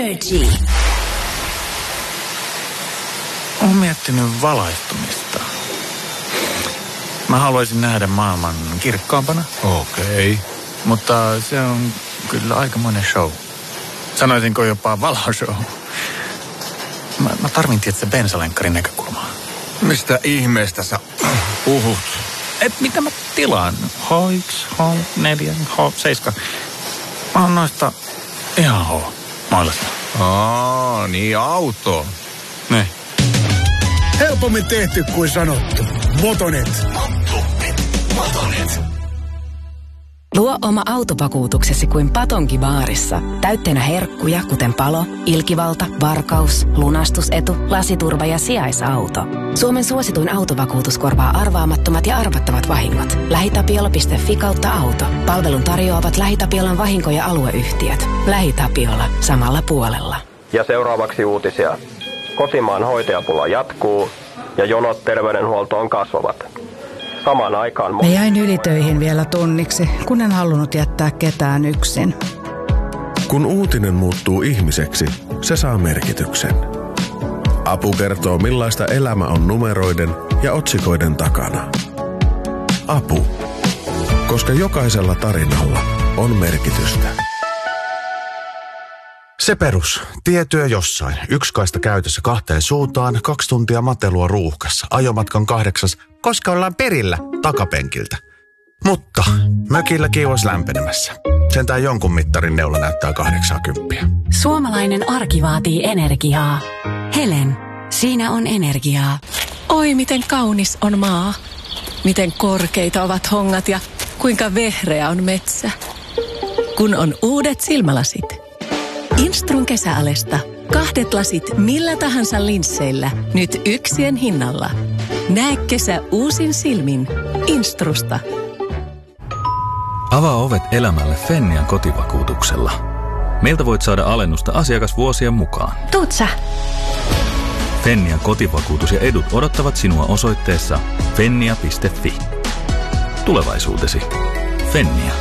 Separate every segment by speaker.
Speaker 1: Energy.
Speaker 2: Olen miettinyt valaistumista. Mä haluaisin nähdä maailman kirkkaampana.
Speaker 3: Okei.
Speaker 2: Mutta se on kyllä aikamoinen show. Sanoisinko jopa valoshow. Mä tarvin tietysti bensalenkkarin näkökulmaa.
Speaker 3: Mistä ihmeestä sä puhut?
Speaker 2: Mitä mä tilaan? H1, H4, H7. Mä oon noista ihan H-mailasta.
Speaker 3: Niin auto.
Speaker 2: Ne.
Speaker 4: Helpommin tehty kuin sanottu. Motonet.
Speaker 1: Luo oma autovakuutuksesi kuin Patonki-baarissa. Täytteenä herkkuja, kuten palo, ilkivalta, varkaus, lunastusetu, lasiturva ja sijaisauto. Suomen suosituin autovakuutus korvaa arvaamattomat ja arvattavat vahingot. LähiTapiola.fi/auto. Palvelun tarjoavat LähiTapiolan vahinko- ja alueyhtiöt. LähiTapiola. Samalla puolella.
Speaker 5: Ja seuraavaksi uutisia. Kotimaan hoitajapula jatkuu ja jonot terveydenhuoltoon kasvavat. Samaan aikaan...
Speaker 6: Mä jäin ylitöihin vielä tunniksi, kun en halunnut jättää ketään yksin.
Speaker 7: Kun uutinen muuttuu ihmiseksi, se saa merkityksen. Apu kertoo, millaista elämä on numeroiden ja otsikoiden takana. Apu. Koska jokaisella tarinalla on merkitystä.
Speaker 8: Se perus. Tietyö jossain. Yksi kaista käytössä 2 suuntaan, 2 tuntia matelua ruuhkassa. Ajomatkan 8, koska ollaan perillä takapenkiltä. Mutta mökilläkin olisi lämpenemässä. Sentään jonkun mittarin neula näyttää 80.
Speaker 1: Suomalainen arki vaatii energiaa. Helen, siinä on energiaa.
Speaker 9: Oi, miten kaunis on maa. Miten korkeita ovat hongat ja kuinka vehreä on metsä. Kun on uudet silmälasit. Instrun kesäalesta. 2 lasit millä tahansa linsseillä. Nyt yksien hinnalla. Näe kesä uusin silmin. Instrusta.
Speaker 10: Avaa ovet elämälle Fennian kotivakuutuksella. Meiltä voit saada alennusta asiakasvuosien mukaan.
Speaker 1: Tuut sä?
Speaker 10: Fennian kotivakuutus ja edut odottavat sinua osoitteessa fennia.fi. Tulevaisuutesi. Fennia.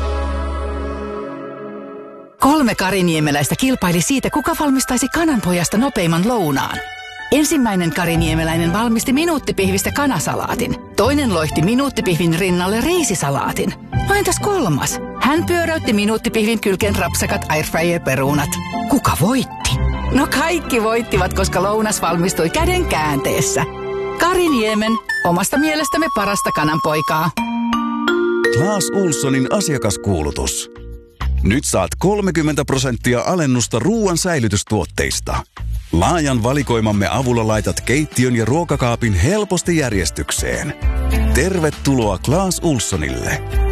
Speaker 6: 3 kariniemeläistä kilpaili siitä, kuka valmistaisi kananpojasta nopeimman lounaan. Ensimmäinen kariniemeläinen valmisti minuuttipihvistä kanasalaatin. Toinen loihti minuuttipihvin rinnalle riisisalaatin. No entäs 3? Hän pyöräytti minuuttipihvin kylkeen rapsakat airfryer-perunat. Kuka voitti? No kaikki voittivat, koska lounas valmistui käden käänteessä. Kariniemen, omasta mielestämme parasta kananpoikaa.
Speaker 11: Clas Ohlsonin asiakaskuulutus. Nyt saat 30% alennusta ruoan säilytystuotteista. Laajan valikoimamme avulla laitat keittiön ja ruokakaapin helposti järjestykseen. Tervetuloa Clas Ohlsonille.